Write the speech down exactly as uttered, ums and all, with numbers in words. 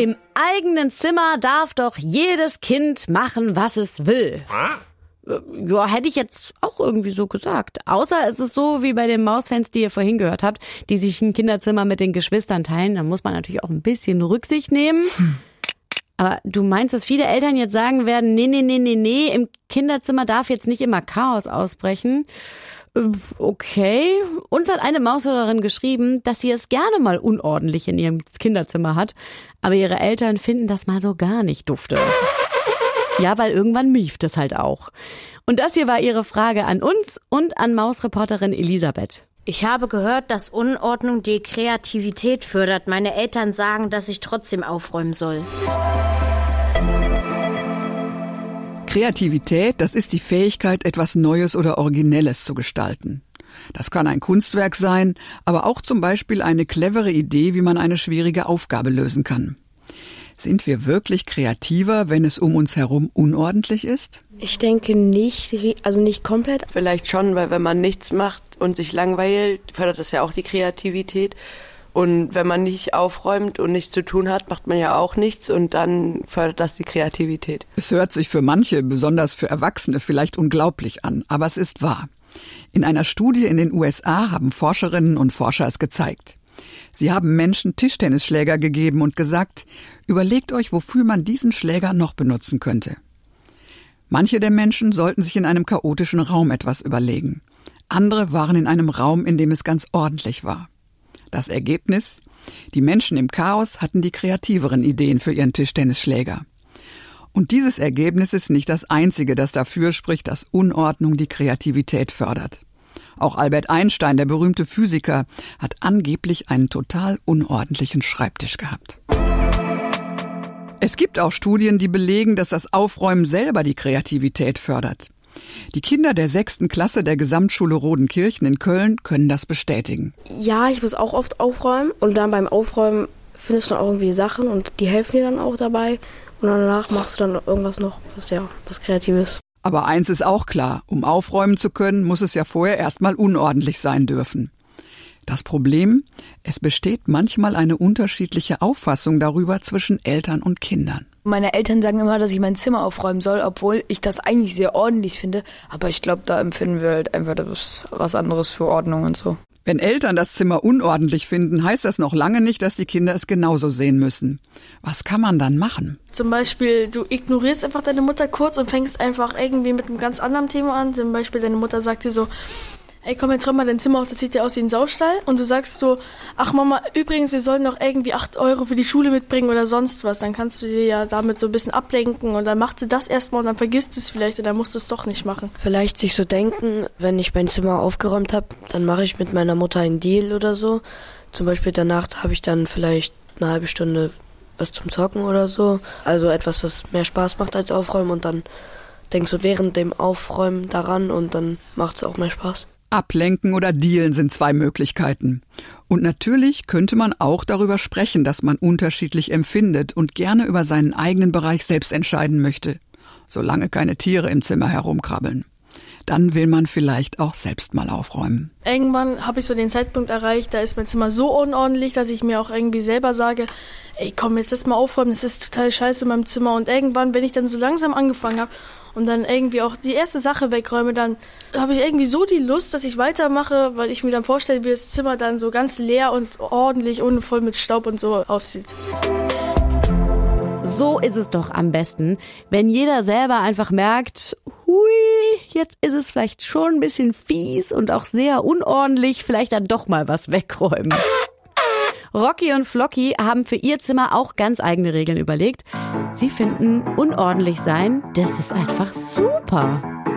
Im eigenen Zimmer darf doch jedes Kind machen, was es will. Ja, hätte ich jetzt auch irgendwie so gesagt. Außer es ist so wie bei den Mausfans, die ihr vorhin gehört habt, die sich ein Kinderzimmer mit den Geschwistern teilen. Da muss man natürlich auch ein bisschen Rücksicht nehmen. Hm. Aber du meinst, dass viele Eltern jetzt sagen werden, nee, nee, nee, nee, nee, im Kinderzimmer darf jetzt nicht immer Chaos ausbrechen. Okay. Uns hat eine Maushörerin geschrieben, dass sie es gerne mal unordentlich in ihrem Kinderzimmer hat, aber ihre Eltern finden das mal so gar nicht dufte. Ja, weil irgendwann mieft es halt auch. Und das hier war ihre Frage an uns und an Mausreporterin Elisabeth. Ich habe gehört, dass Unordnung die Kreativität fördert. Meine Eltern sagen, dass ich trotzdem aufräumen soll. Kreativität, das ist die Fähigkeit, etwas Neues oder Originelles zu gestalten. Das kann ein Kunstwerk sein, aber auch zum Beispiel eine clevere Idee, wie man eine schwierige Aufgabe lösen kann. Sind wir wirklich kreativer, wenn es um uns herum unordentlich ist? Ich denke nicht, also nicht komplett. Vielleicht schon, weil wenn man nichts macht und sich langweilt, fördert das ja auch die Kreativität. Und wenn man nicht aufräumt und nichts zu tun hat, macht man ja auch nichts und dann fördert das die Kreativität. Es hört sich für manche, besonders für Erwachsene, vielleicht unglaublich an, aber es ist wahr. In einer Studie in den U S A haben Forscherinnen und Forscher es gezeigt. Sie haben Menschen Tischtennisschläger gegeben und gesagt, überlegt euch, wofür man diesen Schläger noch benutzen könnte. Manche der Menschen sollten sich in einem chaotischen Raum etwas überlegen. Andere waren in einem Raum, in dem es ganz ordentlich war. Das Ergebnis? Die Menschen im Chaos hatten die kreativeren Ideen für ihren Tischtennisschläger. Und dieses Ergebnis ist nicht das einzige, das dafür spricht, dass Unordnung die Kreativität fördert. Auch Albert Einstein, der berühmte Physiker, hat angeblich einen total unordentlichen Schreibtisch gehabt. Es gibt auch Studien, die belegen, dass das Aufräumen selber die Kreativität fördert. Die Kinder der sechsten Klasse der Gesamtschule Rodenkirchen in Köln können das bestätigen. Ja, ich muss auch oft aufräumen und dann beim Aufräumen findest du dann auch irgendwie Sachen und die helfen dir dann auch dabei und danach machst du dann irgendwas noch, was ja, was Kreatives. Aber eins ist auch klar, um aufräumen zu können, muss es ja vorher erstmal unordentlich sein dürfen. Das Problem, es besteht manchmal eine unterschiedliche Auffassung darüber zwischen Eltern und Kindern. Meine Eltern sagen immer, dass ich mein Zimmer aufräumen soll, obwohl ich das eigentlich sehr ordentlich finde. Aber ich glaube, da empfinden wir halt einfach das was anderes für Ordnung und so. Wenn Eltern das Zimmer unordentlich finden, heißt das noch lange nicht, dass die Kinder es genauso sehen müssen. Was kann man dann machen? Zum Beispiel, du ignorierst einfach deine Mutter kurz und fängst einfach irgendwie mit einem ganz anderen Thema an. Zum Beispiel, deine Mutter sagt dir so, ey, komm, jetzt räum mal dein Zimmer auf, das sieht ja aus wie ein Saustall. Und du sagst so, ach Mama, übrigens, wir sollen noch irgendwie acht Euro für die Schule mitbringen oder sonst was. Dann kannst du dir ja damit so ein bisschen ablenken und dann macht sie das erstmal und dann vergisst es vielleicht und dann musst du es doch nicht machen. Vielleicht sich so denken, wenn ich mein Zimmer aufgeräumt habe, dann mache ich mit meiner Mutter einen Deal oder so. Zum Beispiel danach habe ich dann vielleicht eine halbe Stunde was zum Zocken oder so. Also etwas, was mehr Spaß macht als Aufräumen und dann denkst du während dem Aufräumen daran und dann macht es auch mehr Spaß. Ablenken oder dealen sind zwei Möglichkeiten. Und natürlich könnte man auch darüber sprechen, dass man unterschiedlich empfindet und gerne über seinen eigenen Bereich selbst entscheiden möchte, solange keine Tiere im Zimmer herumkrabbeln. Dann will man vielleicht auch selbst mal aufräumen. Irgendwann habe ich so den Zeitpunkt erreicht, da ist mein Zimmer so unordentlich, dass ich mir auch irgendwie selber sage, ey komm, jetzt lass mal aufräumen, das ist total scheiße in meinem Zimmer. Und irgendwann, wenn ich dann so langsam angefangen habe und dann irgendwie auch die erste Sache wegräume, dann habe ich irgendwie so die Lust, dass ich weitermache, weil ich mir dann vorstelle, wie das Zimmer dann so ganz leer und ordentlich und voll mit Staub und so aussieht. So ist es doch am besten, wenn jeder selber einfach merkt, hui, jetzt ist es vielleicht schon ein bisschen fies und auch sehr unordentlich, vielleicht dann doch mal was wegräumen. Rocky und Flocky haben für ihr Zimmer auch ganz eigene Regeln überlegt. Sie finden, unordentlich sein, das ist einfach super.